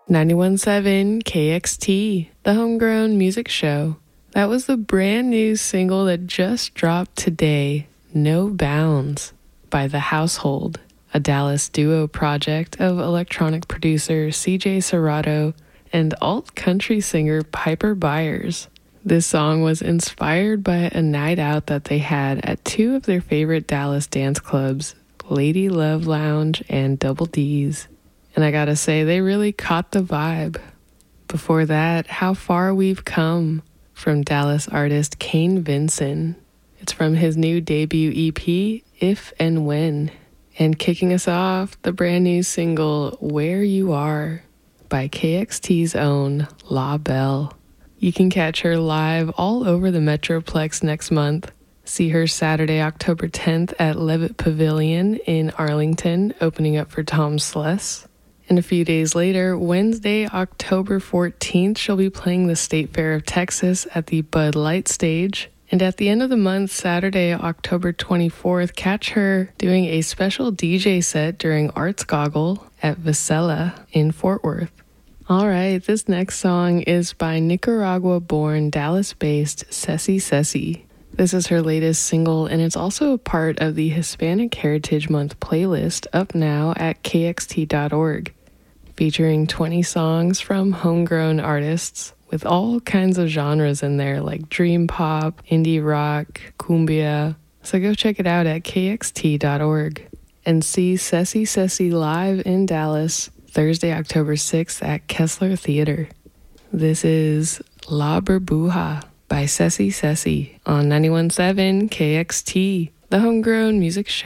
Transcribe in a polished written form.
91.7 KXT, the homegrown music show. That was the brand new single that just dropped today, No Bounds, by The Household, a Dallas duo project of electronic producer CJ Serrato and alt country singer Piper Byers. This song was inspired by a night out that they had at two of their favorite Dallas dance clubs, Lady Love Lounge and Double D's. And I gotta say, they really caught the vibe. Before that, How Far We've Come from Dallas artist Kane Vinson. It's from his new debut EP, If and When. And kicking us off, the brand new single, Where You Are, by KXT's own La Belle. You can catch her live all over the Metroplex next month. See her Saturday, October 10th at Levitt Pavilion in Arlington, opening up for Tom Sless. And a few days later, Wednesday, October 14th, she'll be playing the State Fair of Texas at the Bud Light stage. And at the end of the month, Saturday, October 24th, catch her doing a special DJ set during Arts Goggle at Vasella in Fort Worth. All right, this next song is by Nicaragua-born, Dallas-based Ceci Ceci. This is her latest single, and it's also a part of the Hispanic Heritage Month playlist up now at kxt.org, featuring 20 songs from homegrown artists with all kinds of genres in there, like dream pop, indie rock, cumbia. So go check it out at kxt.org and see Ceci Ceci live in Dallas Thursday, October 6th at Kessler Theater. This is La Burbuja by Ceci Ceci on 91.7 KXT, the homegrown music show.